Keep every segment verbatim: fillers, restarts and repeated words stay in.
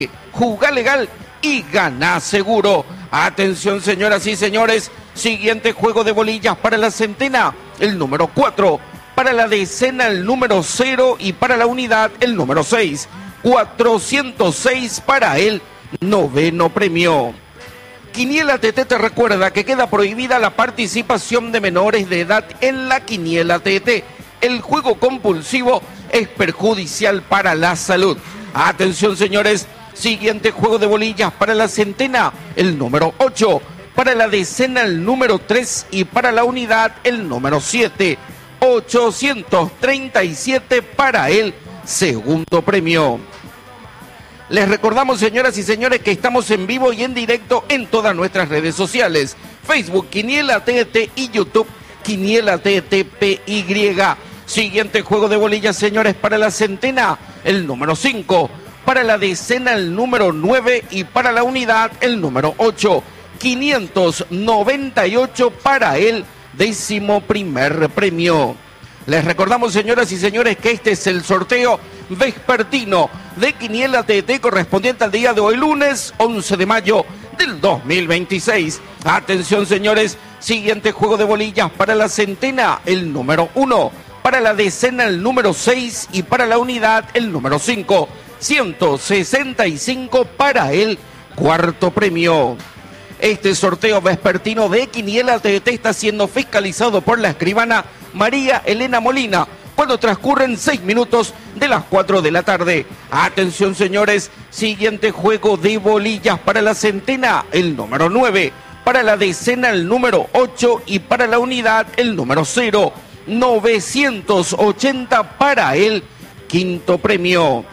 Jugá legal y ganá seguro. Atención, señoras y señores, siguiente juego de bolillas para la centena, el número cuatro, para la decena el número cero y para la unidad el número seis. cuatrocientos seis para el noveno premio. Quiniela T T te recuerda que queda prohibida la participación de menores de edad en la Quiniela T T. El juego compulsivo es perjudicial para la salud. Atención, señores, siguiente juego de bolillas para la centena, el número ocho, para la decena el número tres y para la unidad el número siete. ochocientos treinta y siete para el segundo premio. Les recordamos, señoras y señores, que estamos en vivo y en directo en todas nuestras redes sociales. Facebook, Quiniela T T y YouTube, Quiniela T T P Y. Siguiente juego de bolillas, señores, para la centena, el número cinco. Para la decena, el número nueve y para la unidad, el número ocho. quinientos noventa y ocho para el décimo primer premio. Les recordamos, señoras y señores, que este es el sorteo vespertino de Quiniela T T correspondiente al día de hoy, lunes once de mayo del dos mil veintiséis. Atención, señores, siguiente juego de bolillas para la centena, el número uno. Para la decena, el número seis y para la unidad, el número cinco. ciento sesenta y cinco para el cuarto premio. Este sorteo vespertino de Quiniela T T está siendo fiscalizado por la escribana María Elena Molina cuando transcurren seis minutos de las cuatro de la tarde. Atención, señores, siguiente juego de bolillas para la centena, el número nueve. Para la decena, el número ocho y para la unidad, el número cero. novecientos ochenta para el quinto premio.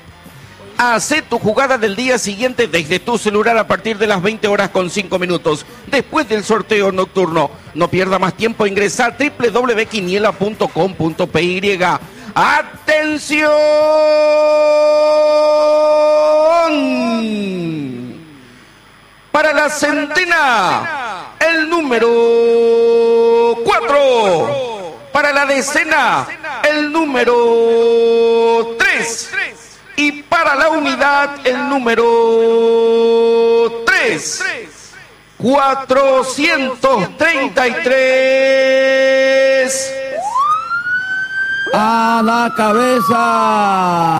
Hacé tu jugada del día siguiente desde tu celular a partir de las veinte horas con cinco minutos. Después del sorteo nocturno. No pierda más tiempo, ingresa a doble u doble u doble u punto quiniela punto com punto p y. ¡Atención! Para la centena, el número cuatro. Para la decena, el número tres. Y para la unidad, el número tres. cuatrocientos treinta y tres. A la cabeza.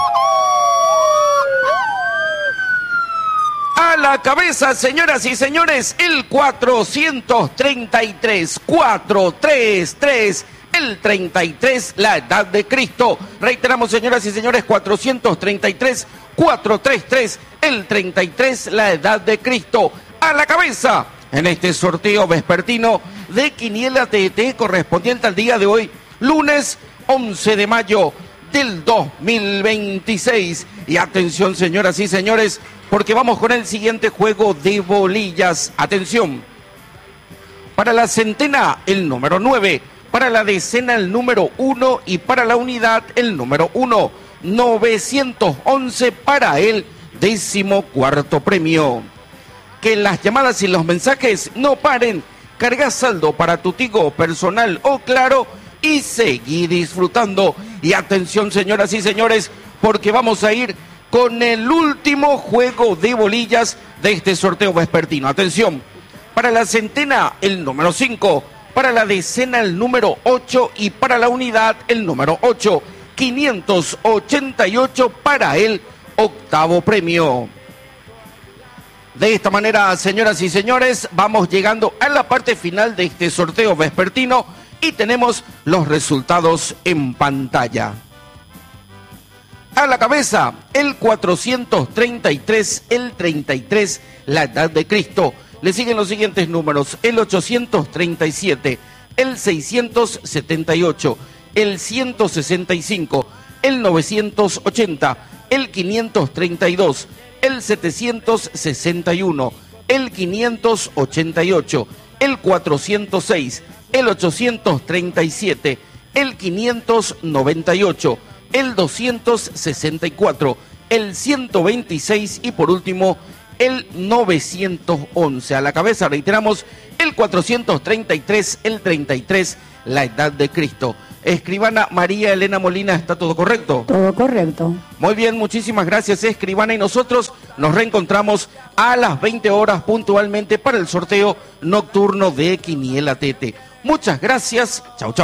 A la cabeza, señoras y señores, el cuatrocientos treinta y tres. cuatrocientos treinta y tres. El treinta y tres, la edad de Cristo. Reiteramos, señoras y señores, cuatrocientos treinta y tres, cuatrocientos treinta y tres, el treinta y tres, la edad de Cristo. A la cabeza en este sorteo vespertino de Quiniela T T correspondiente al día de hoy, lunes once de mayo del dos mil veintiséis. Y atención, señoras y señores, porque vamos con el siguiente juego de bolillas. Atención. Para la centena, el número nueve. Para la decena, el número uno y para la unidad, el número uno. novecientos once para el décimo cuarto premio. Que las llamadas y los mensajes no paren. Carga saldo para tu Tigo personal o Claro y seguí disfrutando. Y atención, señoras y señores, porque vamos a ir con el último juego de bolillas de este sorteo vespertino. Atención, para la centena, el número cinco. Para la decena, el número ocho y para la unidad, el número ocho. quinientos ochenta y ocho para el octavo premio. De esta manera, señoras y señores, vamos llegando a la parte final de este sorteo vespertino y tenemos los resultados en pantalla. A la cabeza, el cuatrocientos treinta y tres, el treinta y tres, la edad de Cristo. Le siguen los siguientes números, el ochocientos treinta y siete, el seiscientos setenta y ocho, el ciento sesenta y cinco, el novecientos ochenta, el quinientos treinta y dos, el setecientos sesenta y uno, el quinientos ochenta y ocho, el cuatrocientos seis, el ochocientos treinta y siete, el quinientos noventa y ocho, el doscientos sesenta y cuatro, el ciento veintiséis y por último el novecientos once. A la cabeza, reiteramos, el cuatrocientos treinta y tres, el treinta y tres, la edad de Cristo. Escribana María Elena Molina, ¿está todo correcto? Todo correcto. Muy bien, muchísimas gracias, escribana, y nosotros nos reencontramos a las veinte horas puntualmente para el sorteo nocturno de Quiniela Tete. Muchas gracias, chau chau.